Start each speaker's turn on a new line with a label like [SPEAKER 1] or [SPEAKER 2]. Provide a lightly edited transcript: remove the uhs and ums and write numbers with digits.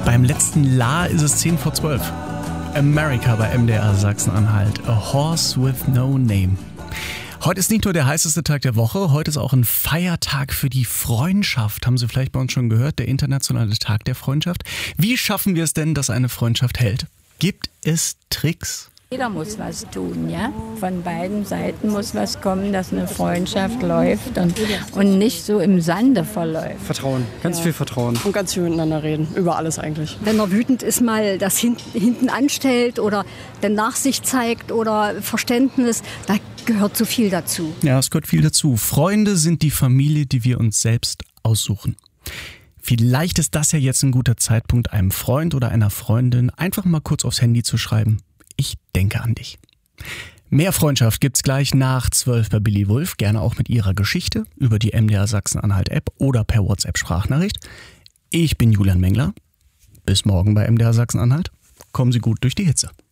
[SPEAKER 1] Beim letzten La ist es 10 vor 12. America bei MDR Sachsen-Anhalt. A Horse with No Name. Heute ist nicht nur der heißeste Tag der Woche, heute ist auch ein Feiertag für die Freundschaft. Haben Sie vielleicht bei uns schon gehört, der internationale Tag der Freundschaft. Wie schaffen wir es denn, dass eine Freundschaft hält? Gibt es Tricks?
[SPEAKER 2] Jeder muss was tun, ja. Von beiden Seiten muss was kommen, dass eine Freundschaft läuft und nicht so im Sande verläuft.
[SPEAKER 3] Vertrauen, ganz viel Vertrauen. Und ganz viel miteinander reden, über alles eigentlich.
[SPEAKER 4] Wenn er wütend ist, mal das hinten anstellt oder dann Nachsicht zeigt oder Verständnis, da gehört so viel dazu.
[SPEAKER 1] Ja, es gehört viel dazu. Freunde sind die Familie, die wir uns selbst aussuchen. Vielleicht ist das ja jetzt ein guter Zeitpunkt, einem Freund oder einer Freundin einfach mal kurz aufs Handy zu schreiben: Ich denke an dich. Mehr Freundschaft gibt's gleich nach 12 bei Billy Wulff, gerne auch mit ihrer Geschichte über die MDR Sachsen-Anhalt App oder per WhatsApp Sprachnachricht. Ich bin Julian Mengler. Bis morgen bei MDR Sachsen-Anhalt. Kommen Sie gut durch die Hitze.